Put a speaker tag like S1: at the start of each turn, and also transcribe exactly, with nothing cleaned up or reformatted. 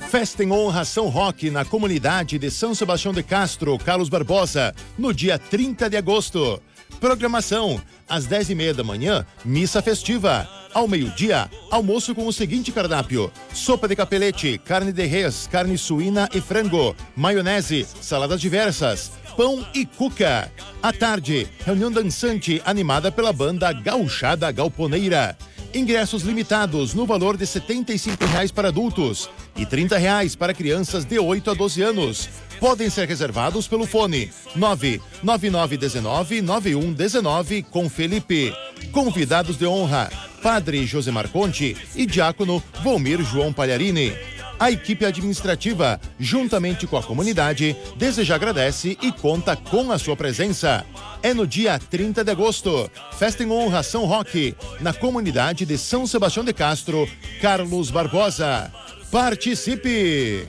S1: Festa em honra São Roque na comunidade de São Sebastião de Castro, Carlos Barbosa, no dia trinta de agosto. Programação: às dez e meia da manhã, missa festiva. Ao meio-dia, almoço com o seguinte cardápio: sopa de capelete, carne de res, carne suína e frango, maionese, saladas diversas, pão e cuca. À tarde, reunião dançante animada pela banda Gauchada Galponeira. Ingressos limitados no valor de setenta e cinco reais para adultos e trinta reais para crianças de oito a doze anos. Podem ser reservados pelo fone nove nove nove um nove nove um um nove com Felipe. Convidados de honra: Padre Josemar Conte e Diácono Volmir João Palharini. A equipe administrativa, juntamente com a comunidade, deseja agradece e conta com a sua presença. É no dia trinta de agosto, Festa em honra São Roque, na comunidade de São Sebastião de Castro, Carlos Barbosa. Participe!